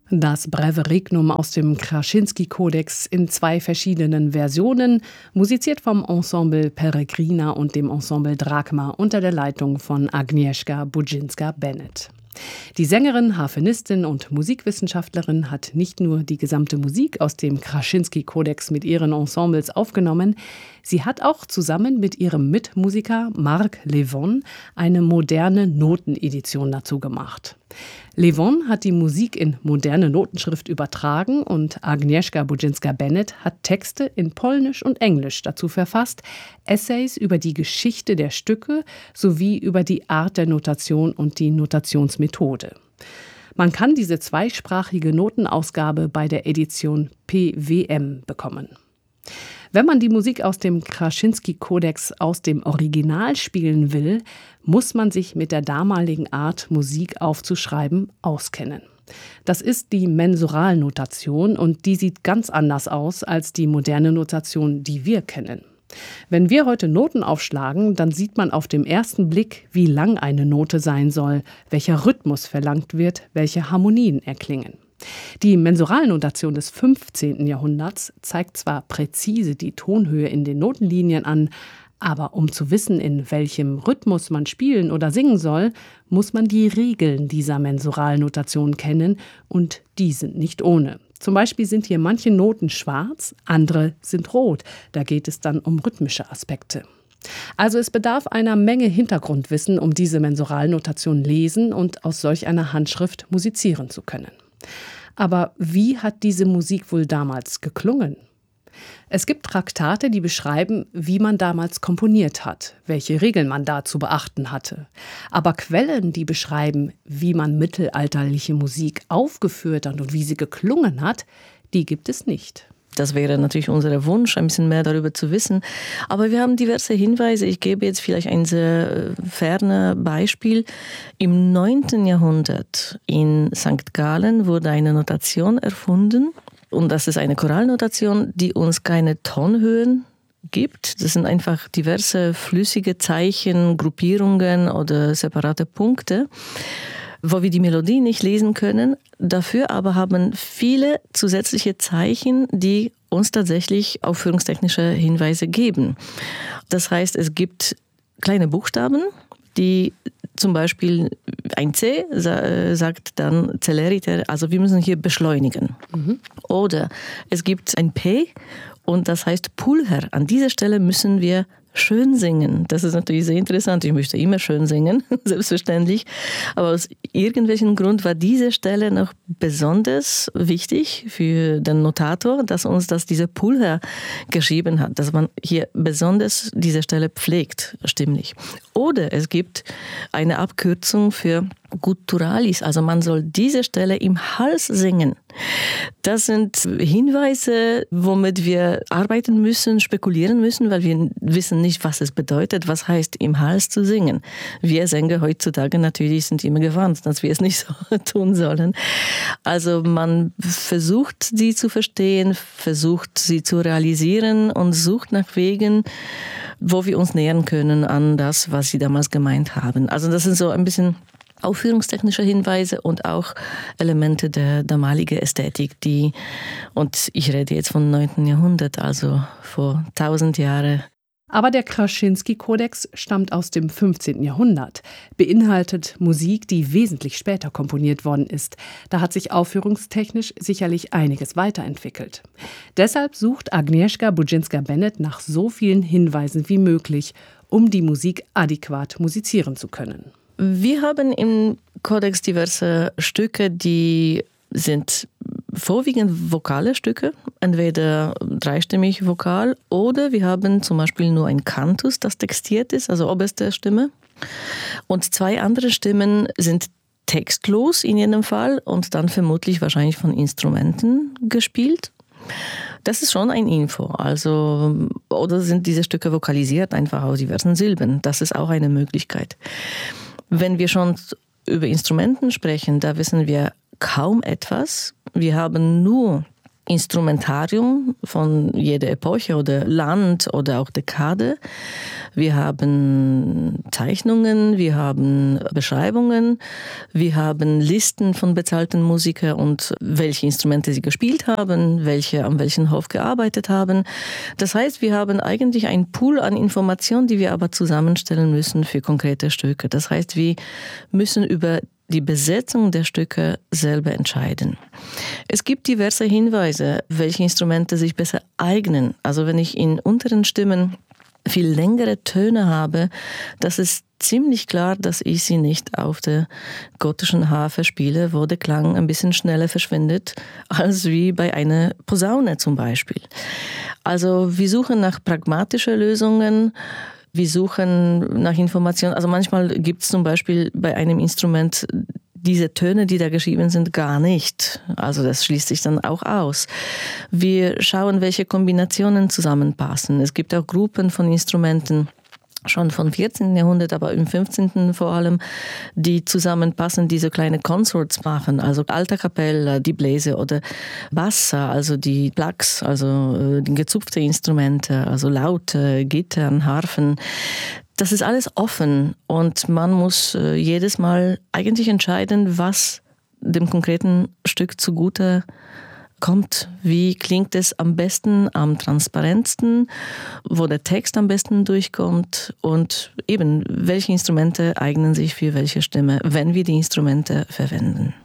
Das Breve Regnum aus dem Kraszinski-Kodex in 2 verschiedenen Versionen, musiziert vom Ensemble Peregrina und dem Ensemble Drachma unter der Leitung von Agnieszka Budzinska-Bennett. Die Sängerin, Harfenistin und Musikwissenschaftlerin hat nicht nur die gesamte Musik aus dem Kraszinski-Kodex mit ihren Ensembles aufgenommen, sie hat auch zusammen mit ihrem Mitmusiker Marc Levon eine moderne Notenedition dazu gemacht. Levon hat die Musik in moderne Notenschrift übertragen und Agnieszka Budzinska-Bennett hat Texte in Polnisch und Englisch dazu verfasst, Essays über die Geschichte der Stücke sowie über die Art der Notation und die Notationsmethode. Man kann diese zweisprachige Notenausgabe bei der Edition PWM bekommen. Wenn man die Musik aus dem Kraszinski-Kodex aus dem Original spielen will, muss man sich mit der damaligen Art, Musik aufzuschreiben, auskennen. Das ist die Mensuralnotation und die sieht ganz anders aus als die moderne Notation, die wir kennen. Wenn wir heute Noten aufschlagen, dann sieht man auf den ersten Blick, wie lang eine Note sein soll, welcher Rhythmus verlangt wird, welche Harmonien erklingen. Die Mensuralnotation des 15. Jahrhunderts zeigt zwar präzise die Tonhöhe in den Notenlinien an, aber um zu wissen, in welchem Rhythmus man spielen oder singen soll, muss man die Regeln dieser Mensuralnotation kennen und die sind nicht ohne. Zum Beispiel sind hier manche Noten schwarz, andere sind rot. Da geht es dann um rhythmische Aspekte. Also es bedarf einer Menge Hintergrundwissen, um diese Mensuralnotation lesen und aus solch einer Handschrift musizieren zu können. Aber wie hat diese Musik wohl damals geklungen? Es gibt Traktate, die beschreiben, wie man damals komponiert hat, welche Regeln man da zu beachten hatte. Aber Quellen, die beschreiben, wie man mittelalterliche Musik aufgeführt hat und wie sie geklungen hat, die gibt es nicht. Das wäre natürlich unser Wunsch, ein bisschen mehr darüber zu wissen. Aber wir haben diverse Hinweise. Ich gebe jetzt vielleicht ein sehr fernes Beispiel. Im 9. Jahrhundert in St. Gallen wurde eine Notation erfunden. Und das ist eine Choralnotation, die uns keine Tonhöhen gibt. Das sind einfach diverse flüssige Zeichen, Gruppierungen oder separate Punkte, wo wir die Melodie nicht lesen können. Dafür aber haben viele zusätzliche Zeichen, die uns tatsächlich aufführungstechnische Hinweise geben. Das heißt, es gibt kleine Buchstaben, die zum Beispiel ein C sagt dann Celeriter, also wir müssen hier beschleunigen. Oder es gibt ein P und das heißt Pulcher. An dieser Stelle müssen wir schön singen. Das ist natürlich sehr interessant. Ich möchte immer schön singen, selbstverständlich. Aber aus irgendwelchen Grund war diese Stelle noch besonders wichtig für den Notator, dass uns diese Pulcher geschrieben hat, dass man hier besonders diese Stelle pflegt, stimmlich. Oder es gibt eine Abkürzung für Gutturalis, also man soll diese Stelle im Hals singen. Das sind Hinweise, womit wir arbeiten müssen, spekulieren müssen, weil wir wissen nicht, was es bedeutet, was heißt im Hals zu singen. Wir Sänger heutzutage natürlich sind immer gewarnt, dass wir es nicht so tun sollen. Also man versucht, sie zu verstehen, versucht, sie zu realisieren und sucht nach Wegen, wo wir uns nähern können an das, was sie damals gemeint haben. Also das sind so ein bisschen aufführungstechnische Hinweise und auch Elemente der damaligen Ästhetik, und ich rede jetzt vom 9. Jahrhundert, also vor 1000 Jahren. Aber der Kraszinski-Kodex stammt aus dem 15. Jahrhundert, beinhaltet Musik, die wesentlich später komponiert worden ist. Da hat sich aufführungstechnisch sicherlich einiges weiterentwickelt. Deshalb sucht Agnieszka Budzinska-Bennett nach so vielen Hinweisen wie möglich, um die Musik adäquat musizieren zu können. Wir haben im Kodex diverse Stücke, die sind vorwiegend vokale Stücke, entweder dreistimmig vokal oder wir haben zum Beispiel nur ein Cantus, das textiert ist, also oberste Stimme. Und 2 andere Stimmen sind textlos in jedem Fall und dann vermutlich wahrscheinlich von Instrumenten gespielt. Das ist schon ein Info, also, oder sind diese Stücke vokalisiert einfach aus diversen Silben. Das ist auch eine Möglichkeit. Wenn wir schon über Instrumenten sprechen, da wissen wir kaum etwas. Wir haben nur Instrumentarium von jeder Epoche oder Land oder auch Dekade. Wir haben Zeichnungen, wir haben Beschreibungen, wir haben Listen von bezahlten Musikern und welche Instrumente sie gespielt haben, welche an welchem Hof gearbeitet haben. Das heißt, wir haben eigentlich einen Pool an Informationen, die wir aber zusammenstellen müssen für konkrete Stücke. Das heißt, wir müssen über die Besetzung der Stücke selber entscheiden. Es gibt diverse Hinweise, welche Instrumente sich besser eignen. Also wenn ich in unteren Stimmen viel längere Töne habe, das ist ziemlich klar, dass ich sie nicht auf der gotischen Harfe spiele, wo der Klang ein bisschen schneller verschwindet, als wie bei einer Posaune zum Beispiel. Also wir suchen nach pragmatischen Lösungen. Wir suchen nach Informationen. Also manchmal gibt es zum Beispiel bei einem Instrument diese Töne, die da geschrieben sind, gar nicht. Also das schließt sich dann auch aus. Wir schauen, welche Kombinationen zusammenpassen. Es gibt auch Gruppen von Instrumenten, schon vom 14. Jahrhundert, aber im 15. vor allem, die zusammenpassen, die so kleine Consorts machen, also Alta Capella, die Bläser oder Bassa, also die Plaques, also die gezupfte Instrumente, also Laute, Gitarren, Harfen. Das ist alles offen und man muss jedes Mal eigentlich entscheiden, was dem konkreten Stück zugute kommt. Wie klingt es am besten, am transparentsten, wo der Text am besten durchkommt und eben, welche Instrumente eignen sich für welche Stimme, wenn wir die Instrumente verwenden.